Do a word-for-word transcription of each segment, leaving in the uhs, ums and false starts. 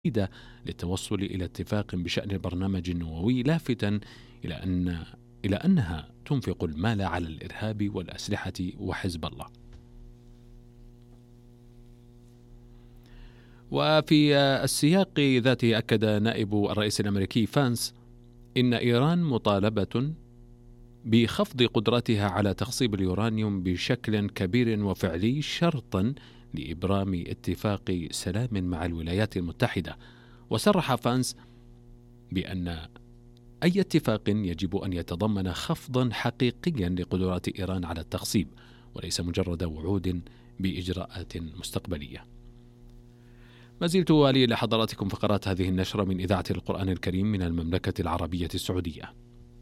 جديدة للتوصل إلى اتفاق بشأن البرنامج النووي، لافتا إلى أن إلى أنها تنفق المال على الإرهاب والأسلحة وحزب الله. وفي السياق ذاته أكد نائب الرئيس الأمريكي فانس إن إيران مطالبة بخفض قدرتها على تخصيب اليورانيوم بشكل كبير وفعلي شرطا لإبرام اتفاق سلام مع الولايات المتحدة. وصرح فانس بأن أي اتفاق يجب أن يتضمن خفضا حقيقيا لقدرات إيران على التخصيب، وليس مجرد وعود بإجراءات مستقبلية. ما زلت والي لحضراتكم فقرات هذه النشرة من إذاعة القرآن الكريم من المملكة العربية السعودية.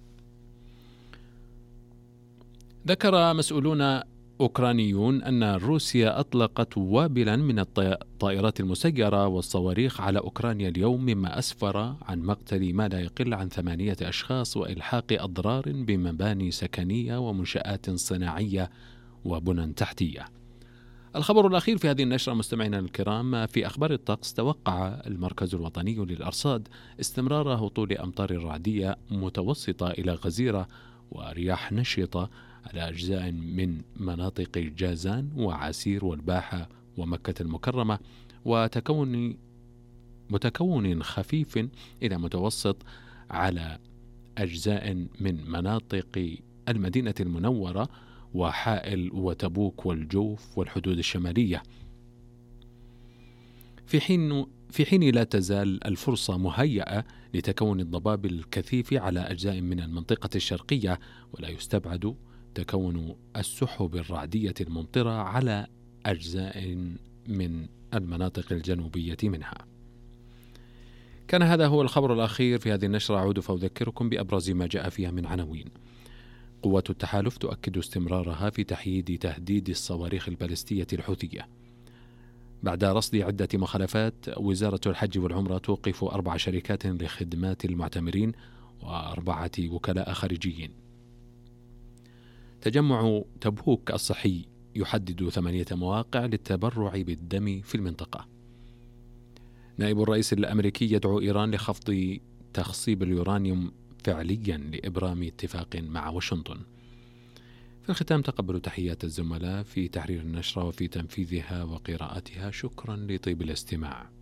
ذكر مسؤولون أوكرانيون أن روسيا أطلقت وابلا من الطائرات المسيرة والصواريخ على أوكرانيا اليوم، مما أسفر عن مقتل ما لا يقل عن ثمانية أشخاص وإلحاق أضرار بمباني سكنية ومنشآت صناعية وبنى تحتية. الخبر الأخير في هذه النشرة مستمعينا الكرام، في أخبار الطقس، توقع المركز الوطني للأرصاد استمرار هطول أمطار رعدية متوسطة إلى غزيرة ورياح نشطة على أجزاء من مناطق جازان وعسير والباحة ومكة المكرمة، وتكون متكون خفيف إلى متوسط على أجزاء من مناطق المدينة المنورة وحائل وتبوك والجوف والحدود الشمالية، في حين في حين لا تزال الفرصة مهيئة لتكون الضباب الكثيف على أجزاء من المنطقة الشرقية، ولا يستبعد تكون السحب الرعدية الممطرة على أجزاء من المناطق الجنوبية منها. كان هذا هو الخبر الأخير في هذه النشرة. أعود فأذكركم بأبرز ما جاء فيها من عناوين. قوات التحالف تؤكد استمرارها في تحييد تهديد الصواريخ البالستية الحوثية. بعد رصد عدة مخالفات، وزارة الحج والعمرة توقف أربع شركات لخدمات المعتمرين وأربعة وكلاء خارجيين. تجمع تبوك الصحي يحدد ثمانية مواقع للتبرع بالدم في المنطقة. نائب الرئيس الأمريكي يدعو إيران لخفض تخصيب اليورانيوم فعليا لإبرام اتفاق مع واشنطن. في الختام، تقبلوا تحيات الزملاء في تحرير النشرة وفي تنفيذها وقراءتها. شكرا لطيب الاستماع.